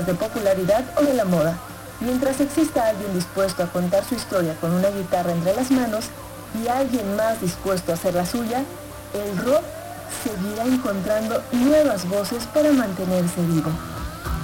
de popularidad o de la moda. Mientras exista alguien dispuesto a contar su historia con una guitarra entre las manos y alguien más dispuesto a hacer la suya, el rock seguirá encontrando nuevas voces para mantenerse vivo.